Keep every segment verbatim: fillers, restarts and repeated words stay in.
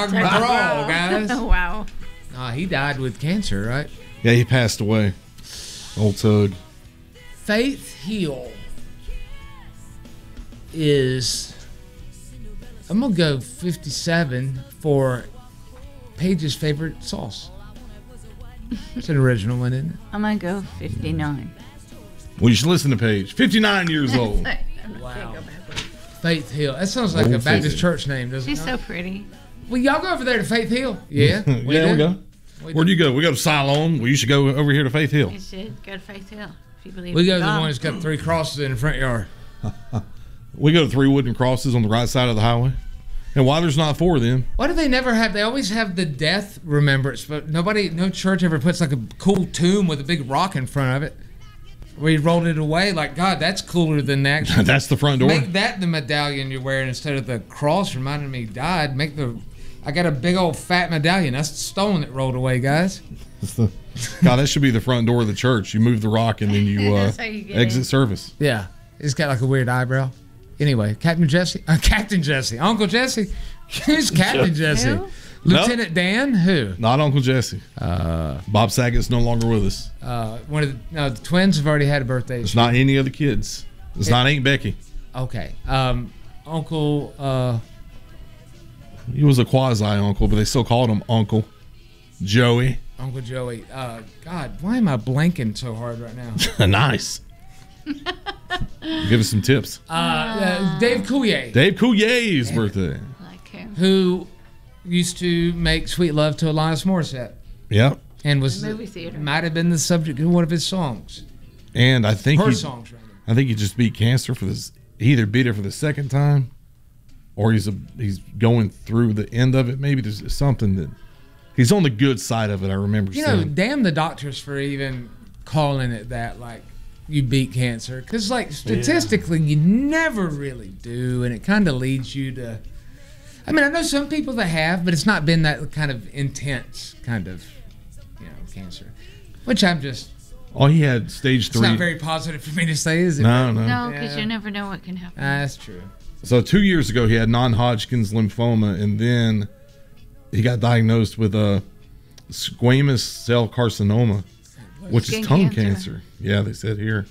Doug McGraw, guys. Oh, wow. Uh, he died with cancer, right? Yeah, he passed away. Old Tug. Faith Hill is, I'm going to go fifty-seven for Paige's favorite sauce. It's an original one, isn't it? I'm going to go fifty-nine. Well, you should listen to Paige. fifty-nine years old. Wow. Faith Hill. That sounds like Old a Baptist Faith. church name, doesn't She's it? so pretty. Well, y'all go over there to Faith Hill. Yeah. yeah, we do. go. We Where do do. you go? We go to Siloam. Well, you should go over here to Faith Hill. You should go to Faith Hill if you believe We in go to the God. one that's got three crosses in the front yard. We go to three wooden crosses on the right side of the highway. And why there's not four of them? Why do they never have? They always have the death remembrance, but nobody, no church ever puts like a cool tomb with a big rock in front of it. Where you rolled it away, like, God, that's cooler than the actual. That's the front door. Make that the medallion you're wearing instead of the cross reminding me he died. Make the. I got a big old fat medallion. That's the stone that rolled away, guys. That's the, God, that should be the front door of the church. You move the rock and then you, uh, That's how you get exit in. service. Yeah, it's got like a weird eyebrow. Anyway, Captain Jesse, uh, Captain Jesse, Uncle Jesse. Who's Captain Jesse? Who? Lieutenant Dan? Who? Not Uncle Jesse. Uh, Bob Saget's no longer with us. uh, one of the, no, the twins have already had a birthday. It's not any of the kids. It's It- not Aunt Becky. Okay. Um, Uncle. Uh, He was a quasi uncle, but they still called him Uncle Joey. Uncle Joey. Uh, God, why am I blanking so hard right now? Nice. Give us some tips. Uh, uh, Dave Coulier, Dave Coulier's birthday. Like him. who used to make "Sweet Love" to Alanis Morissette, Yep. and was The movie theater. might have been the subject of one of his songs. And I think Her he, songs, rather. I think he just beat cancer for this. He either beat it for the second time, or he's a he's going through the end of it. Maybe there's something that he's on the good side of it. I remember You know, saying. damn the doctors for even calling it that. Like, you beat cancer, because like statistically, you never really do, and it kind of leads you to. I mean, I know some people that have, but it's not been that kind of intense kind of, you know, cancer. Which I'm just. Oh, he had stage It's three. not very positive for me to say, is it? no, no. No, because Yeah. you never know what can happen. Ah, that's true. So two years ago, he had non-Hodgkin's lymphoma, and then he got diagnosed with a squamous cell carcinoma, which Skin is tongue cancer. cancer. Yeah, they said here.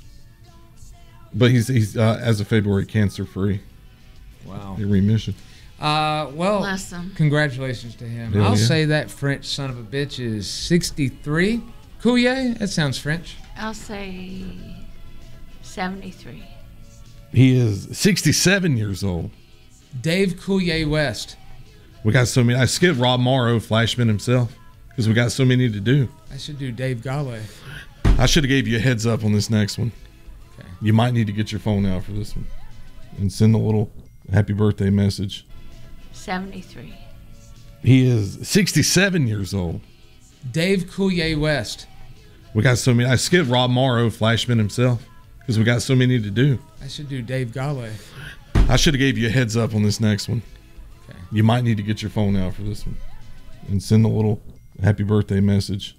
But he's he's uh, as of February cancer free, Wow. in remission. Uh, well, Bless them. congratulations to him. Hell I'll yeah. say that French son of a bitch is sixty-three. Coulier? That sounds French. I'll say seventy-three. He is sixty-seven years old. Dave Coulier West. We got so many. I skipped Rob Morrow, Flashman himself, because we got so many to do. I should do Dave Galway. I should have gave you a heads up on this next one. Okay. You might need to get your phone out for this one and send a little happy birthday message. seventy-three. He is sixty-seven years old. Dave Coulier West. We got so many. I skipped Rob Morrow, Flashman himself, because we got so many to do. I should do Dave Galway. I should have gave you a heads up on this next one. Okay. You might need to get your phone out for this one and send a little happy birthday message.